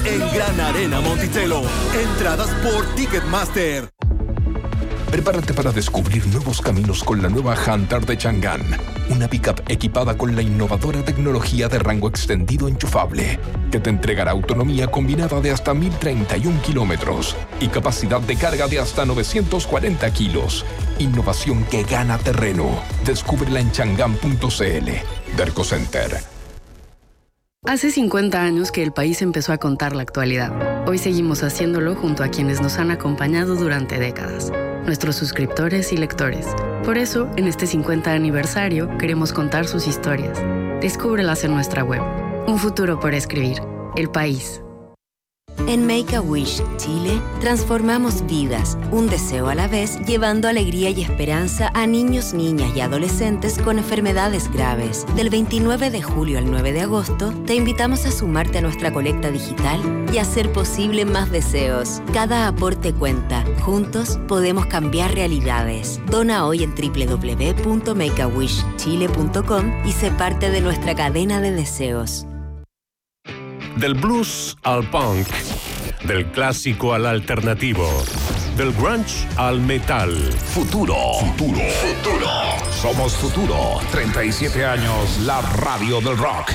en Gran Arena Monticello. Entradas por Ticketmaster. Prepárate para descubrir nuevos caminos con la nueva Hunter de Chang'an. Una pickup equipada con la innovadora tecnología de rango extendido enchufable, que te entregará autonomía combinada de hasta 1031 kilómetros y capacidad de carga de hasta 940 kilos. Innovación que gana terreno. Descúbrela en chang'an.cl. Derco Center. Hace 50 años que el país empezó a contar la actualidad. Hoy seguimos haciéndolo junto a quienes nos han acompañado durante décadas, nuestros suscriptores y lectores. Por eso, en este 50 aniversario, queremos contar sus historias. Descúbrelas en nuestra web. Un futuro por escribir. El país. En Make-A-Wish Chile, transformamos vidas, un deseo a la vez, llevando alegría y esperanza a niños, niñas y adolescentes con enfermedades graves. Del 29 de julio al 9 de agosto, te invitamos a sumarte a nuestra colecta digital y hacer posible más deseos. Cada aporte cuenta. Juntos podemos cambiar realidades. Dona hoy en www.makeawishchile.com y sé parte de nuestra cadena de deseos. Del blues al punk, del clásico al alternativo, del grunge al metal. Futuro. Somos Futuro. 37 años, la radio del rock.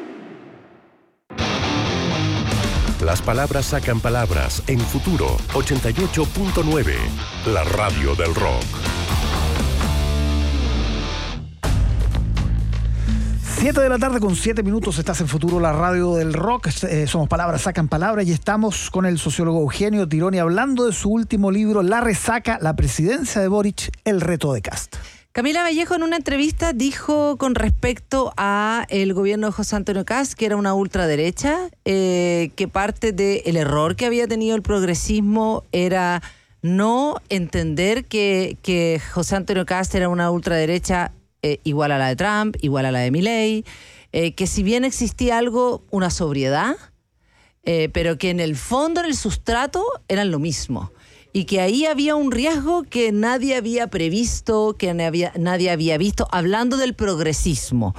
Las palabras sacan palabras en Futuro 88.9, la radio del rock. 7 de la tarde con 7 minutos, estás en Futuro, la radio del rock. Somos Palabras Sacan Palabras y estamos con el sociólogo Eugenio Tironi hablando de su último libro, La Resaca, la presidencia de Boric, el reto de Kast. Camila Vallejo en una entrevista dijo con respecto a el gobierno de José Antonio Kast que era una ultraderecha, que parte del error que había tenido el progresismo era no entender que José Antonio Kast era una ultraderecha igual a la de Trump, igual a la de Milei, que si bien existía algo, una sobriedad, pero que en el fondo, en el sustrato, eran lo mismo. Y que ahí había un riesgo que nadie había previsto, que nadie había visto, hablando del progresismo.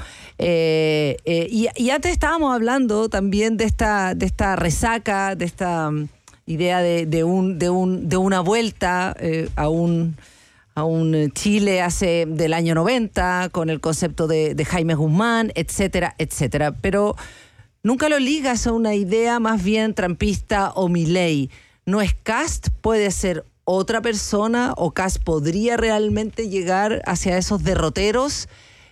Y antes estábamos hablando también de esta resaca, de esta idea de una vuelta a un Chile del año 90, con el concepto de Jaime Guzmán, etcétera, etcétera. Pero nunca lo ligas a una idea más bien trampista o Milei. ¿No es Kast? ¿Puede ser otra persona? ¿O Kast podría realmente llegar hacia esos derroteros?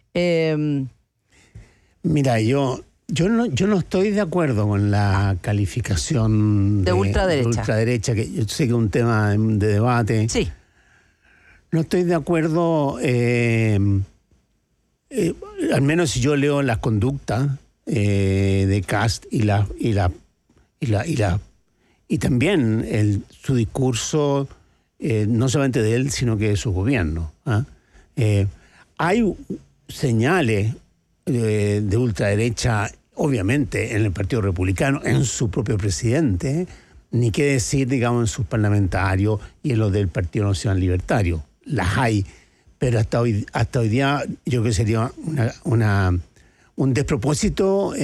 Mira, yo no estoy de acuerdo con la calificación de ultraderecha, que yo sé que es un tema de debate. Sí. No estoy de acuerdo, al menos si yo leo las conductas de Kast y también su discurso, no solamente de él, sino que de su gobierno. Hay señales de ultraderecha, obviamente, en el Partido Republicano, en su propio presidente, ni qué decir, digamos, en sus parlamentarios y en los del Partido Nacional Libertario. Las hay, pero hasta hoy día yo creo que sería un despropósito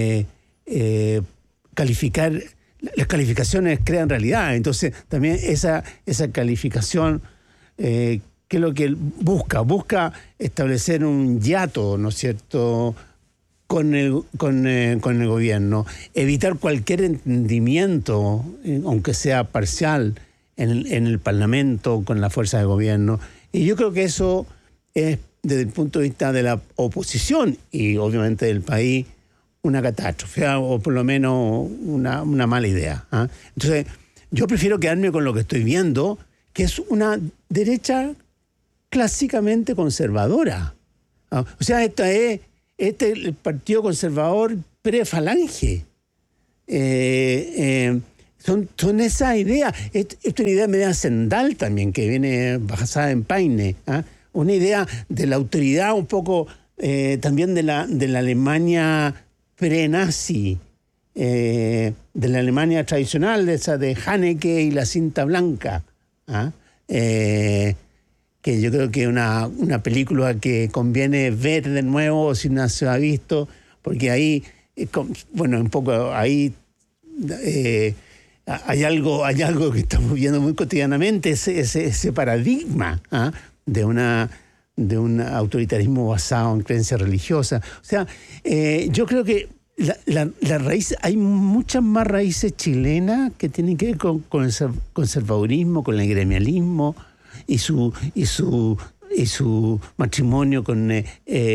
calificar. Las calificaciones crean realidad, entonces también esa calificación, ¿qué es lo que busca establecer un hiato, ¿no es cierto?, con el gobierno, evitar cualquier entendimiento, aunque sea parcial, en el Parlamento con la fuerza de gobierno. Y yo creo que eso es, desde el punto de vista de la oposición y obviamente del país, una catástrofe, o por lo menos una mala idea. Entonces, yo prefiero quedarme con lo que estoy viendo, que es una derecha clásicamente conservadora. O sea, este es el partido conservador pre-falange. Son esas ideas. Esta es una idea media Sendal también, que viene basada en Paine. Una idea de la autoridad un poco también de la Alemania pre-nazi, de la Alemania tradicional, esa de Haneke y la cinta blanca. Que yo creo que es una película que conviene ver de nuevo si no se ha visto, porque ahí, bueno, un poco ahí hay algo que estamos viendo muy cotidianamente, ese paradigma de un autoritarismo basado en creencias religiosas. O sea, yo creo que la raíz, hay muchas más raíces chilenas que tienen que ver con el conservadurismo, con el gremialismo y su matrimonio con la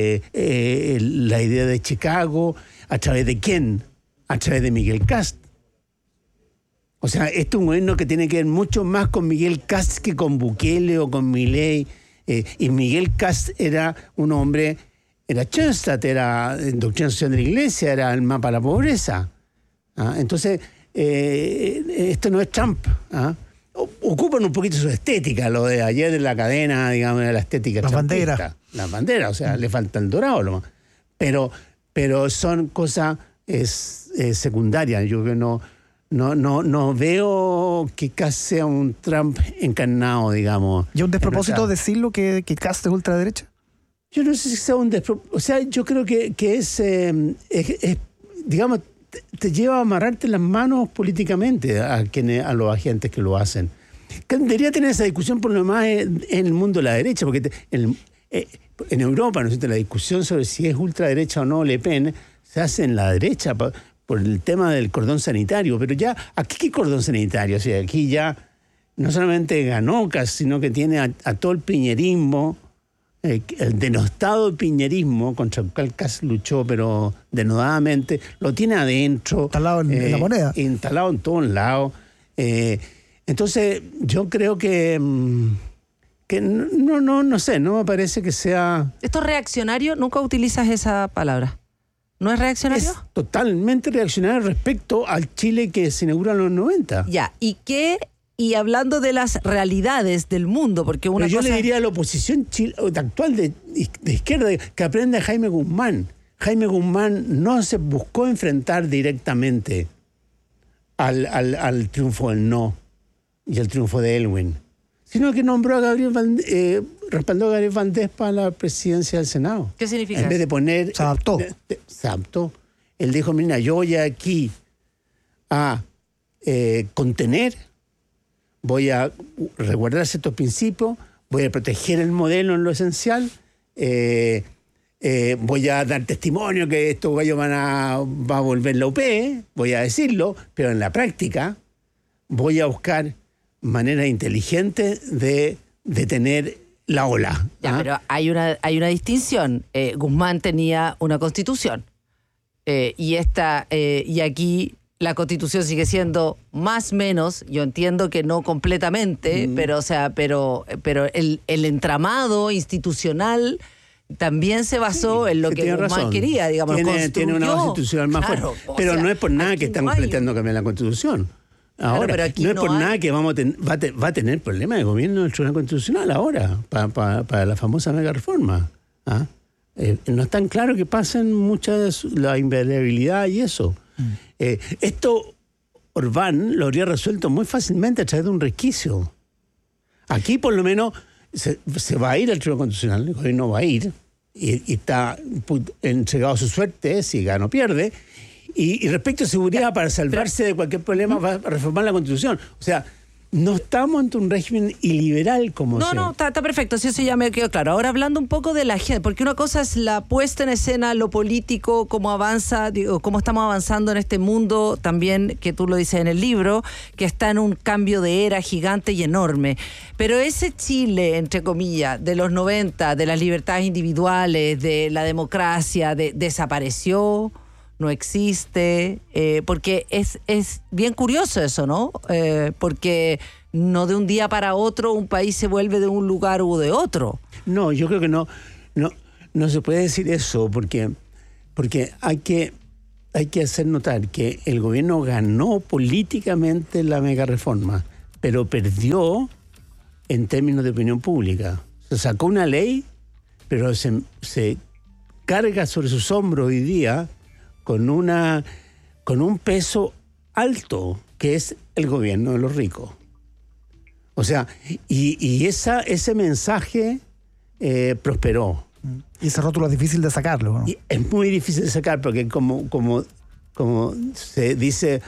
idea de Chicago. ¿A través de quién? A través de Miguel Kast. O sea, este es un gobierno que tiene que ver mucho más con Miguel Kast que con Bukele o con Milei. Y Miguel Kast era un hombre, era Schoenstatt, era doctrina social de la Iglesia, era el mapa de la pobreza. Entonces, esto no es Trump. Ocupan un poquito su estética, lo de ayer de la cadena, digamos, de la estética. Las banderas. Las banderas, o sea, le falta el dorado. Pero son cosas secundarias. Yo creo que no veo que Kast sea un Trump encarnado, digamos. ¿Y un despropósito decirlo que Kast es ultraderecha? Yo no sé si sea un despropósito. O sea, yo creo que es digamos, te lleva a amarrarte las manos políticamente a los agentes que lo hacen. Debería tener esa discusión por lo más en el mundo de la derecha, porque en Europa, ¿no es cierto?, la discusión sobre si es ultraderecha o no Le Pen se hace en la derecha por el tema del cordón sanitario. Pero ya, ¿aquí qué cordón sanitario? O sea, aquí ya no solamente ganó Kast, sino que tiene a todo el piñerismo, el denostado piñerismo contra el cual Kast luchó, pero denodadamente, lo tiene adentro. Instalado en la moneda. Instalado en todos lados. Entonces, yo creo que no sé, no me parece que sea... ¿Esto es reaccionario? Nunca utilizas esa palabra. ¿No es reaccionario? Es totalmente reaccionario respecto al Chile que se inaugura en los 90. Ya, y hablando de las realidades del mundo, porque una Pero cosa... yo le diría a la oposición actual de izquierda que aprenda a Jaime Guzmán. Jaime Guzmán no se buscó enfrentar directamente al triunfo del no y el triunfo de Elwin, sino que nombró a respaldó a Gabriel Valdés para la presidencia del Senado. ¿Qué significa? En vez de poner... Se adaptó. Se adaptó. Él dijo, mira, yo voy aquí a contener, voy a resguardar ciertos principios, voy a proteger el modelo en lo esencial, voy a dar testimonio que estos gallos va a volver la UP, voy a decirlo, pero en la práctica voy a buscar maneras inteligentes de detener la ola. Ya, pero hay una distinción. Guzmán tenía una constitución y aquí la constitución sigue siendo más o menos, yo entiendo que no completamente, pero el entramado institucional también se basó en lo que Guzmán razón. Quería, digamos. Tiene una constitución más fuerte. Pero no es por nada que estamos planteando cambiar la constitución. Ahora, claro, no es por nada que va a tener problemas de gobierno del Tribunal Constitucional ahora, para la famosa mega reforma. No es tan claro que pasen muchas la inviolabilidad y eso. Esto Orbán lo habría resuelto muy fácilmente a través de un resquicio. Aquí por lo menos se va a ir al Tribunal Constitucional, el gobierno va a ir y está entregado a su suerte, si gana o pierde. Y respecto a seguridad, para salvarse de cualquier problema, va a reformar la Constitución. O sea, no estamos ante un régimen iliberal como sea. No, está perfecto, sí, eso ya me quedó claro. Ahora hablando un poco de la gente, porque una cosa es la puesta en escena, lo político, cómo avanza, cómo estamos avanzando en este mundo, también, que tú lo dices en el libro, que está en un cambio de era gigante y enorme. Pero ese Chile, entre comillas, de los 90, de las libertades individuales, de la democracia, desapareció, no existe, porque es bien curioso eso, ¿no? Porque no de un día para otro un país se vuelve de un lugar u de otro. No, yo creo que no se puede decir eso, porque hay que hacer notar que el gobierno ganó políticamente la mega reforma, pero perdió en términos de opinión pública. Se sacó una ley, pero se carga sobre sus hombros hoy día con un peso alto, que es el gobierno de los ricos. O sea, y ese mensaje prosperó. Y ese rótulo es difícil de sacarlo, ¿no? Y es muy difícil de sacar porque como como se dice,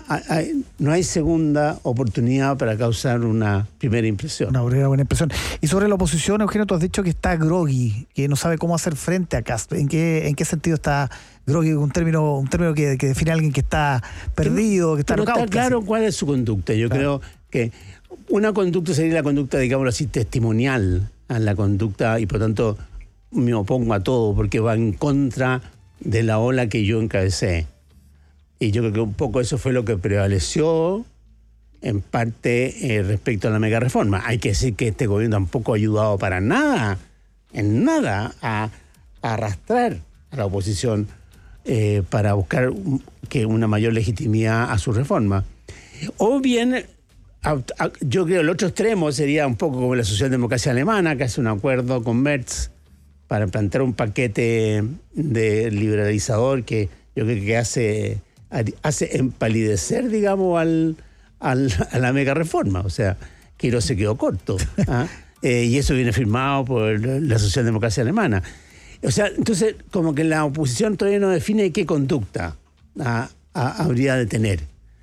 no hay segunda oportunidad para causar una primera impresión. Una buena impresión. Y sobre la oposición, Eugenio, tú has dicho que está groggy, que no sabe cómo hacer frente a Kast. ¿En qué sentido está groggy? Un término que define a alguien que está perdido, que está Pero knockout, está claro casi. cuál es su conducta. Yo creo que una conducta sería la conducta, digámoslo así, testimonial a la conducta, y por tanto me opongo a todo porque va en contra de la ola que yo encabecé. Y yo creo que un poco eso fue lo que prevaleció en parte respecto a la mega reforma. Hay que decir que este gobierno tampoco ha ayudado para nada, en nada, a arrastrar a la oposición para buscar una mayor legitimidad a su reforma. O bien, yo creo que el otro extremo sería un poco como la socialdemocracia alemana, que hace un acuerdo con Merz para plantear un paquete de liberalizador que yo creo que hace empalidecer, digamos, a la mega reforma. O sea, Quirós se quedó corto. Y eso viene firmado por la socialdemocracia alemana. O sea, entonces, como que la oposición todavía no define qué conducta habría de tener.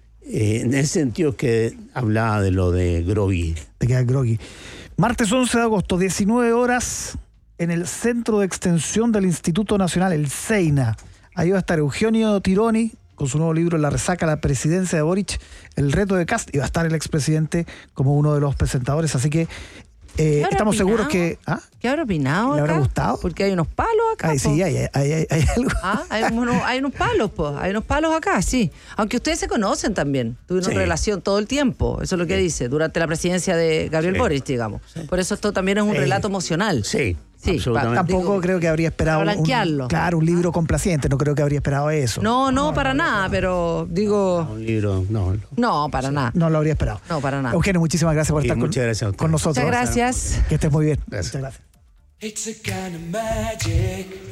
En ese sentido que hablaba de lo de groggy. Te queda groggy. Martes 11 de agosto, 19 horas, en el Centro de Extensión del Instituto Nacional, el CEINA. Ahí va a estar Eugenio Tironi con su nuevo libro La resaca, la presidencia de Boric, el reto de Kast, y va a estar el expresidente como uno de los presentadores. Así que estamos seguros que... ¿Qué habrá opinado? ¿Le habrá acá? gustado? Porque hay unos palos acá. Sí, hay algo. Hay unos palos, pues. Hay unos palos acá, sí. Aunque ustedes se conocen también. Tuvieron relación todo el tiempo. Eso es lo que dice. Durante la presidencia de Gabriel Boric, digamos. Sí. Por eso esto también es un relato emocional. Sí. Tampoco creo que habría esperado un libro complaciente. No creo que habría esperado eso. No, para nada. Pero digo... Un libro, no, para nada. No lo habría esperado. No, para nada. Eugenio, muchísimas gracias por estar con nosotros. Muchas gracias. Que estés muy bien. Gracias. Muchas gracias. It's a kind of magic.